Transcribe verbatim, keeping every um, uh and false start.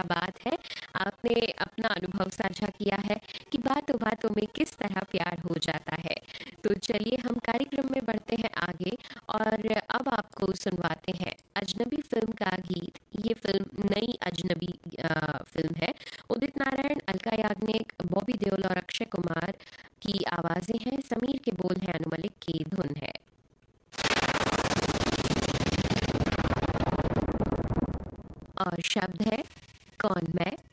क्या बात है, आपने अपना अनुभव साझा किया है कि बातों बातों में किस तरह प्यार हो जाता है। तो चलिए हम कार्यक्रम में बढ़ते हैं आगे और अब आपको सुनवाते हैं अजनबी फिल्म का गीत। ये फिल्म नई अजनबी अ, फिल्म है। उदित नारायण, अलका याग्निक, बॉबी देओल और अक्षय कुमार की आवाज़ें हैं, समीर के बोल हैं, अनु मलिक की धुन है। और शब्द है कौन मैं।